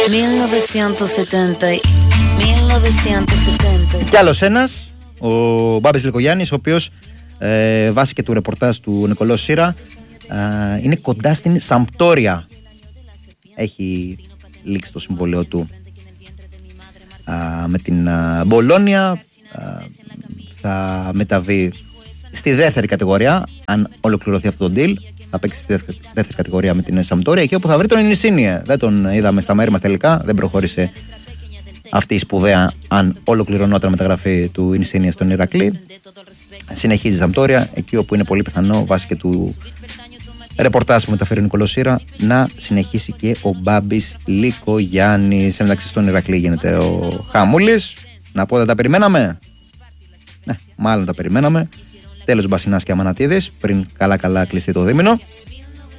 Κι άλλος ένας, ο Μπάμπης Λικογιάννης, ο οποίος βάσει και του ρεπορτάζ του Νικολό Σύρα είναι κοντά στην Σαμπτόρια. Έχει λήξει το συμβόλαιο του με την Μπολόνια. Θα μεταβεί στη δεύτερη κατηγορία, αν ολοκληρωθεί αυτό το deal. Θα παίξει στη δεύτερη κατηγορία με την Σαμπτόρια, εκεί όπου θα βρει τον Ινσίνιε. Δεν τον είδαμε στα μέρη μας τελικά, δεν προχώρησε αυτή η σπουδαία, αν ολοκληρωνόταν μεταγραφή του Ινσίνιε στον Ηρακλή. Συνεχίζει η Σαμπτόρια, εκεί όπου είναι πολύ πιθανό, βάσει και του ρεπορτάζ που μεταφέρει ο Νικολός Σύρα, να συνεχίσει και ο Μπάμπης Λικογιάννης. Εντάξει, στον Ηρακλή γίνεται ο χαμούλης. Να πω, δεν τα περιμέναμε. Ναι, μάλλον τα περιμέναμε. Τέλος Μπασινάς και Αμανατίδης, πριν καλά κλειστεί το δίμηνο.